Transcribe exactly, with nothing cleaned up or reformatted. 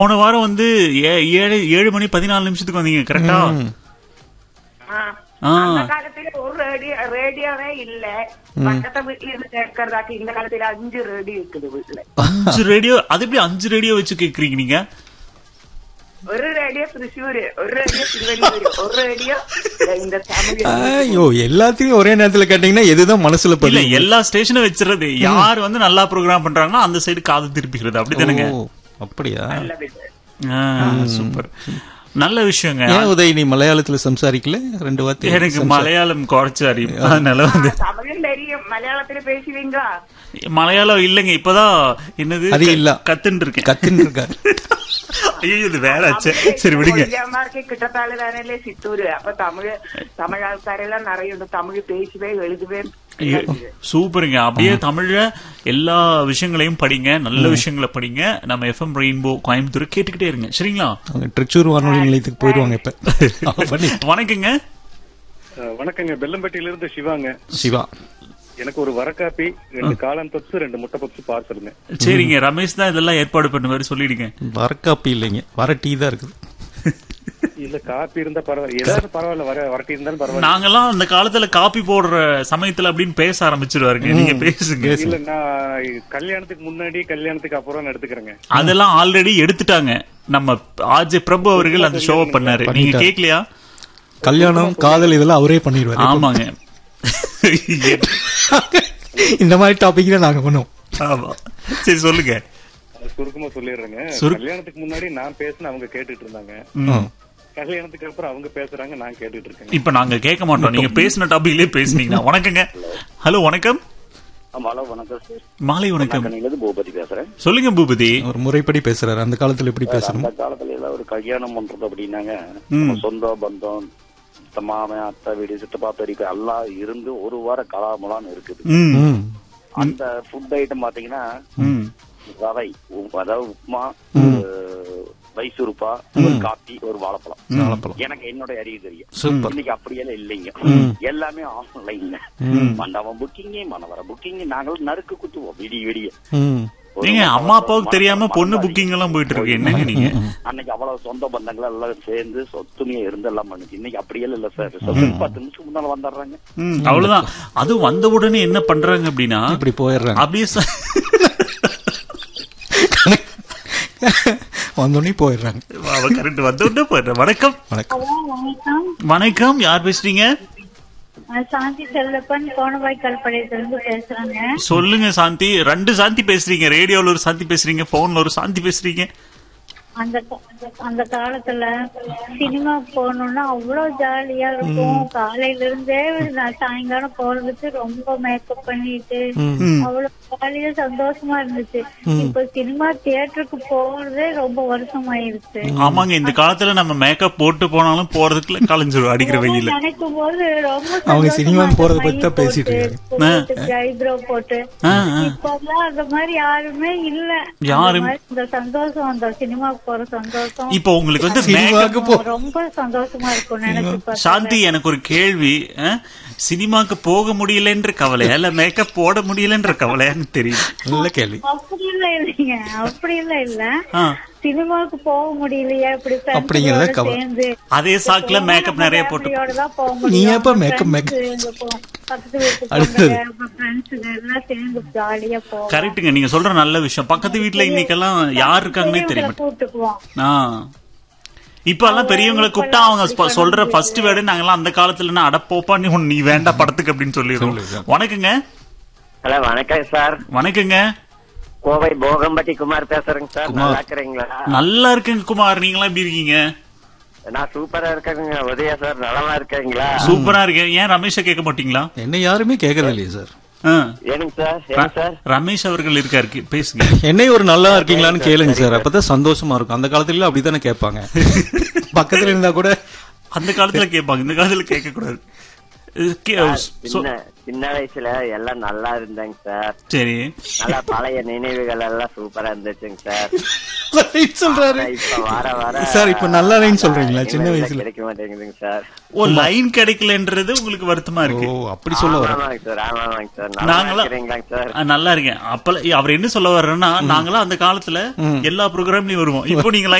போன வாரம் வந்து ஏழு ஏழு மணி பதினாலு நிமிஷத்துக்கு வந்தீங்க கரெக்டா? அந்த காலத்துல ஒரு ரேடியோ ரேடியோவே இல்ல, பக்கத்து வீட்டுல இருந்து கேட்கறதாக்கு. இந்த காலத்துல அஞ்சு ரேடியோ இருக்குது வீட்டுல. அஞ்சு ரேடியோ? அது எப்படி அஞ்சு ரேடியோ வச்சு கேக்குறீங்க நீங்க? ஒரு ரேடியோ திருச்சூர், ஒரு ரேடியோ திருவள்ளூர், ஒரு ரேடியோ இந்த தமிழ். ஐயோ, எல்லாத்தையும் ஒரே நேரத்துல கேட்டீங்கன்னா எதுதான் மனசுல இல்ல, எல்லா ஸ்டேஷனும் வச்சிருது. யார் வந்து நல்லா ப்ரோக்ராம் பண்றாங்கன்னா அந்த சைடு காது திருப்பிக்கிறது. அப்படித்தானுங்க? அப்படியா? சூப்பர், நல்ல விஷயங்க. ஏன் உதய் நீ மலையாளத்துல சம்சாரிக்கல? ரெண்டு வார்த்தை. எனக்கு மலையாளம் குறைச்சு அறியும், அதனால வந்து. தமிழும் தெரியும், மலையாளத்துல பேசுவீங்க? மலையாளம் இல்லைங்க, இப்பதான் என்னது அது இல்ல கத்துன்னு இருக்கேன். கத்துன்னு இருக்காரு. ஐயோ, இது வேற ஆச்சு. சரி விடுங்க. கிட்டத்தால தானே சித்தூர். அப்ப தமிழ் தமிழ் ஆൾക്കാരെല്ലാം நிறைய தமிழ் பேசுவே எழுதுவே. சூப்பருங்க. அப்படியே தமிழ்ல எல்லா விஷயங்களையும் படிங்க, நல்ல விஷயங்களை படிங்க. நம்ம எஃப்எம் ரெயின்போ கோயம்புத்தூர் கேட்டுக்கிட்டே இருங்க, சரிங்களா? திருச்சூர் வானொலி நிலையத்துக்கு போயிடுவாங்க இப்ப. வணக்கங்க. வணக்கங்க, பெல்லம்பட்டியில இருந்து சிவாங்க. சிவா, எனக்கு ஒரு வர காப்பி, ரெண்டு காளான் பப்ஸ், ரெண்டு முட்டை பப்ஸ் பார்சலுங்க. சரிங்க, ரமேஷ் தான் இதெல்லாம் ஏற்பாடு பண்ணுவாரு, சொல்லிடுங்க. வர காப்பி இல்லைங்க, வர டீ தான் இருக்குது. இல்ல, காப்பி இருந்தா பரவாயில்ல, ஏதாவது பரவாயில்ல, வர வர டீ இருந்தாலும் பரவாயில்ல. நாங்கெல்லாம் அந்த காலத்துல காப்பி போடுற சமயத்துல அப்படின்னு பேச ஆரம்பிச்சிருவாருங்க. நீங்க பேசுங்க. இல்ல, நான் கல்யாணத்துக்கு முன்னாடி கல்யாணத்துக்கு அப்புறம் எடுத்துக்கிறேங்க. அதெல்லாம் ஆல்ரெடி எடுத்துட்டாங்க. நம்ம ஆர்ஜே பிரபு அவர்கள் அந்த ஷோ பண்ணாரு, நீங்க கேக்கலையா? கல்யாணம் காதல் இதெல்லாம் அவரே பண்ணிடுவாரு. ஆமாங்க. இந்த மாதிரி டாபிக் தான் நாங்க பண்ணுவோம். ஆமா, சரி சொல்லுங்க. சுருக்கமா சொல்லிடுறேங்க. கல்யாணத்துக்கு முன்னாடி நான் பேசின அவங்க கேட்டுட்டு இருந்தாங்க, கல்யாணத்துக்கு அப்புறம் அவங்க பேசுறாங்க, நான் கேட்டுட்டு இருக்கேன். இப்ப நாங்க கேட்க மாட்டோம், நீங்க பேசின டாபிக்லயே பேசுனீங்கன்னா. வணக்கங்க. ஹலோ, வணக்கம். மாலை வணக்கம். பூபதி பேசுறேன். சொல்லுங்க பூபதி. ஒரு முறைப்படி பேசுறாரு. அந்த காலத்துல எப்படி பேசுறோம்? அந்த காலத்துல ஏதாவது ஒரு கல்யாணம் பண்றது அப்படின்னாங்க, சொந்த பந்தம், மாமன், அத்தை வீடு, சித்தப்பா பெரியப்பா எல்லாம் இருந்து ஒரு வாரம் கலாமலான்னு இருக்குது. அந்த ஃபுட் ஐட்டம் பாத்தீங்கன்னா ரவை, அதாவது உப்புமா, மைசூருப்பா, ஒரு காப்பி, ஒரு வாழைப்பழம். எனக்கு என்னோட அறிவு தெரியும். இன்னைக்கு அப்படியெல்லாம் இல்லைங்க, எல்லாமே ஆன்லைன்ல. மண்டபம் புக்கிங், மணவர புக்கிங். நாங்களும் நறுக்கு குத்துவோம் விடிய விடிய. நீங்க அம்மா அப்பாவுக்கு தெரியாம பொண்ணு புக்கிங் எல்லாம் போயிட்டு இருக்கு. என்னங்க நீங்க? அன்னைக்கு அவ்வளவு சொந்த பந்தங்கள் எல்லாம் சேர்ந்து சொத்துமையா இருந்து எல்லாம் பண்ணுச்சு. இன்னைக்கு அப்படியெல்லாம் இல்ல சார். பத்து நிமிஷம் முன்னால வந்துடுறாங்க, அவ்வளவுதான். அது வந்த உடனே என்ன பண்றாங்க அப்படின்னா இப்படி போயிடுறாங்க. அப்படியே வந்தோடனே போயிடுறாங்க. கரெக்ட், வந்தோடனே போயிடுறாங்க. வணக்கம். வணக்கம், யார் பேசுறீங்க? சாந்தி செல்லப்பன், கோணவாய்க்கால் பழையத்திலிருந்து பேசுறாங்க. சொல்லுங்க சாந்தி. ரெண்டு சாந்தி பேசுறீங்க, ரேடியோல ஒரு சாந்தி பேசுறீங்க, போன்ல ஒரு சாந்தி பேசுறீங்க. அந்த அந்த காலத்துல சினிமா போகணும்னா அவ்வளவு ஜாலியா இருக்கும். காலையில இருந்தே சாயங்காலம் போறதுக்கு ரொம்ப மேக்கப் பண்ணிட்டு அவ்வளவு ஜாலியா சந்தோஷமா இருந்துச்சு. இப்ப சினிமா தியேட்டருக்கு போறதே ரொம்ப வருஷம் ஆயிருச்சு. ஆமாங்க, இந்த காலத்துல நம்ம மேக்கப் போட்டு போனாலும் போறதுக்குள்ள கலைஞ்சிரும் அடிக்கிற வெயில. நினைக்கும் போது ரொம்ப அவங்க சினிமா போறத பத்தி தான் பேசிட்டு இருக்காங்க. ஐப்ரோ போட்டு. இப்பெல்லாம் அந்த மாதிரி யாருமே இல்ல. யாருமே இந்த சந்தோஷம், அந்த சினிமா போற சந்தோஷம் இப்ப உங்களுக்கு வந்து ரொம்ப சந்தோஷமா இருக்கும் நினைச்சு. சாந்தி, எனக்கு ஒரு கேள்வி. சினிமாக்கு போக முடியலன்ற கவலையா இல்ல மேக்கப் போட முடியலன்ற கவலையான்னு தெரியும். நல்ல கேள்வி. அப்படி இல்ல இல்லைங்க, அப்படி இல்ல இல்ல சினிமாவுக்கு போக முடியலையா இப்படி அப்படிங்கறத கவலை. அதே சாக்குல மேக்கப் நிறைய போட்டு நீ எப்ப மேக்கப் மேக்கப் கரெக்டுங்க, நீங்க சொல்ற நல்ல விஷயம். பக்கத்து வீட்டுல இன்னைக்கெல்லாம் யார் இருக்காங்கன்னே தெரியும். இப்ப எல்லாம் பெரியவங்களை கூப்பிட்டா அவங்க சொல்ற ஃபர்ஸ்ட் வேர்டு நாங்கெல்லாம் அந்த காலத்துல அடப்போப்பா நீ நீ வேண்டாம் படத்துக்கு அப்படின்னு சொல்லிடுவோம். வணக்கங்க. ஹலோ, வணக்கம் சார். வணக்கங்க. கோவை போகம்பட்டி குமார் பேசுறேங்க சார். நல்லா இருக்கிறீங்களா? நல்லா இருக்குங்க குமார், நீங்களா எப்படி இருக்கீங்க? நான் சூப்பரா இருக்கேங்க. உதயா சார், நலமா இருக்கீங்களா? சூப்பரா இருக்கேன். ஏன் ரமேஷ கேட்க மாட்டீங்களா? என்ன யாருமே கேட்கறது இல்லையா சார்? ரமேஷ் அவர்கள் இருக்காரு, பேசுங்க. என்னை ஒரு நல்லா இருக்கீங்களான்னு கேளுங்க சார், அப்பதான் சந்தோஷமா இருக்கும். அந்த காலத்துல அப்படித்தானே கேட்பாங்க. பக்கத்துல இருந்தா கூட அந்த காலத்துல கேட்பாங்க, இந்த காலத்துல கேட்க கூடாது. சின்ன சின்ன வயசுல எல்லாம் நல்லா இருந்தாங்க சார். சரி, நல்லா பழைய நினைவுகள் எல்லாம் சூப்பரா இருந்துச்சுங்க சார். சொல்றாரு இப்ப வர வர சார் இப்ப நல்லா இல்லைன்னு சொல்றீங்களா? சின்ன வயசுல கிடைக்க மாட்டேங்குதுங்க சார். ஓ, லைன் கிடைக்கலன்றது உங்களுக்கு வருத்தமா இருக்கு. ஓ, அப்படி சொல்ல வர ஆமாங்க சார், ஆமாங்க சார். நாங்களா சார் நல்லா இருக்கேன். அப்ப அவர் என்ன சொல்ல வர்றேன்னா, நாங்களாம் அந்த காலத்துல எல்லா ப்ரோக்ராம்லயும் வருவோம். இப்போ நீங்க